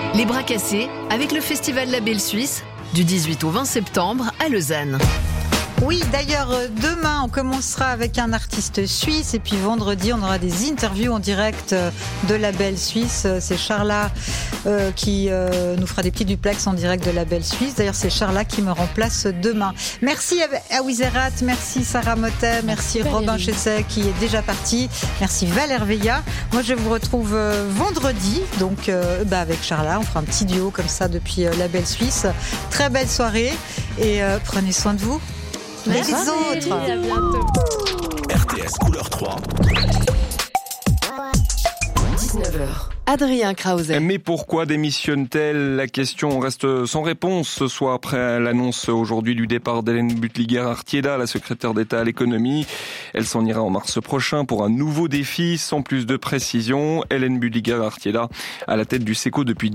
Les bras cassés avec le festival La Belle Suisse du 18 au 20 septembre à Lausanne. Oui, d'ailleurs, demain, on commencera avec un artiste suisse et puis vendredi, on aura des interviews en direct de La Belle Suisse. C'est Charla qui nous fera des petits duplex en direct de La Belle Suisse. D'ailleurs, c'est Charla qui me remplace demain. Merci à Wizerat, merci Sarah Motet, merci Robin Chesset qui est déjà parti, merci Valère Veilla. Moi, je vous retrouve vendredi, donc avec Charla, on fera un petit duo comme ça depuis La Belle Suisse. Très belle soirée et prenez soin de vous. Les autres. À bientôt. RTS Couleur 3. 19h. Adrien Krause. Mais pourquoi démissionne-t-elle ? La question reste sans réponse ce soir après l'annonce aujourd'hui du départ d'Hélène Buttliger-Artieda, la secrétaire d'État à l'économie. Elle s'en ira en mars prochain pour un nouveau défi, sans plus de précision. Hélène Buttliger-Artieda à la tête du SECO depuis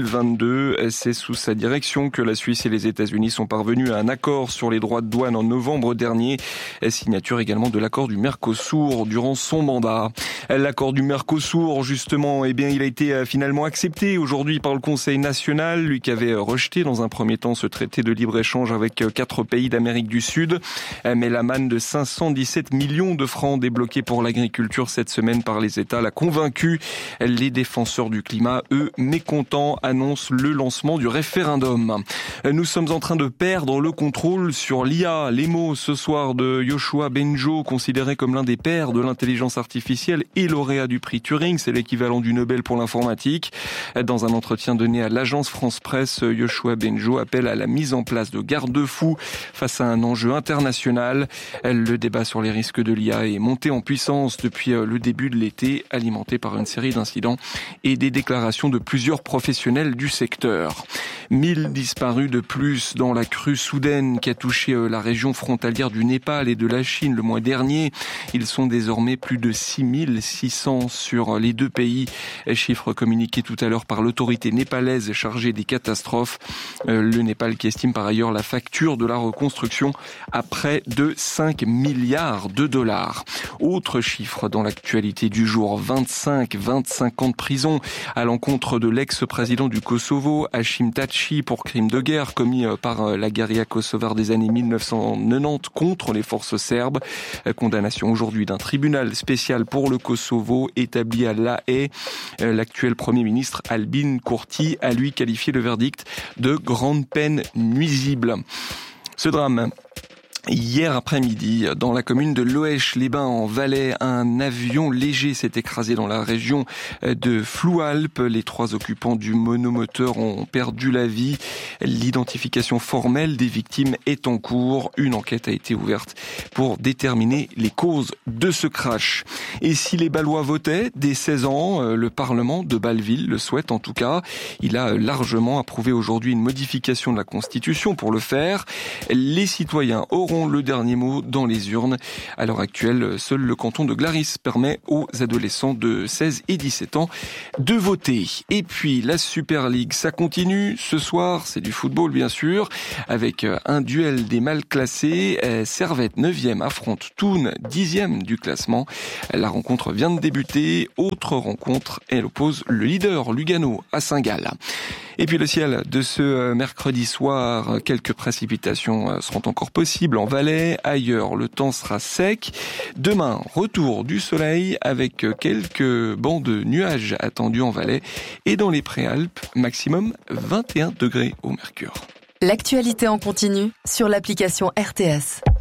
2022. C'est sous sa direction que la Suisse et les États-Unis sont parvenus à un accord sur les droits de douane en novembre dernier. Signature également de l'accord du Mercosur durant son mandat. L'accord du Mercosur, justement, il a été finalement accepté aujourd'hui par le Conseil national, lui qui avait rejeté dans un premier temps ce traité de libre-échange avec 4 pays d'Amérique du Sud. Mais la manne de 517 millions de francs débloqués pour l'agriculture cette semaine par les États l'a convaincu. Les défenseurs du climat, eux, mécontents, annoncent le lancement du référendum. Nous sommes en train de perdre le contrôle sur l'IA. Les mots ce soir de Yoshua Bengio, considéré comme l'un des pères de l'intelligence artificielle et lauréat du prix Turing, c'est l'équivalent du Nobel pour l'informatique. Dans un entretien donné à l'agence France Presse, Yoshua Bengio appelle à la mise en place de garde-fous face à un enjeu international. Le débat sur les risques de l'IA est monté en puissance depuis le début de l'été, alimenté par une série d'incidents et des déclarations de plusieurs professionnels du secteur. 1000 disparus de plus dans la crue soudaine qui a touché la région frontalière du Népal et de la Chine le mois dernier. Ils sont désormais plus de 6600 sur les deux pays. Chiffre communiqué tout à l'heure par l'autorité népalaise chargée des catastrophes. Le Népal qui estime par ailleurs la facture de la reconstruction à près de 5 milliards de dollars. Autre chiffre dans l'actualité du jour, 25 ans de prison à l'encontre de l'ex-président du Kosovo, Hashim Thaçi, pour crime de guerre commis par la guérilla kosovare des années 1990 contre les forces serbes. Condamnation aujourd'hui d'un tribunal spécial pour le Kosovo établi à La Haye. L'actuel Premier ministre Albin Kurti a lui qualifié le verdict de grande peine nuisible. Ce drame. Hier après-midi, dans la commune de Loèche-les-Bains en Valais, un avion léger s'est écrasé dans la région de Floualpes. Les 3 occupants du monomoteur ont perdu la vie. L'identification formelle des victimes est en cours. Une enquête a été ouverte pour déterminer les causes de ce crash. Et si les Ballois votaient dès 16 ans, le Parlement de Bâle-Ville le souhaite en tout cas. Il a largement approuvé aujourd'hui une modification de la Constitution pour le faire. Les citoyens auront le dernier mot dans les urnes. À l'heure actuelle, seul le canton de Glaris permet aux adolescents de 16 et 17 ans de voter. Et puis, la Super League, ça continue. Ce soir, c'est du football, bien sûr, avec un duel des mal classés. Servette, 9e, affronte Thun, 10e du classement. La rencontre vient de débuter. Autre rencontre, elle oppose le leader Lugano à Saint-Gall. Et puis le ciel de ce mercredi soir, quelques précipitations seront encore possibles en Valais. Ailleurs, le temps sera sec. Demain, retour du soleil avec quelques bancs de nuages attendus en Valais. Et dans les Préalpes, maximum 21 degrés au mercure. L'actualité en continu sur l'application RTS.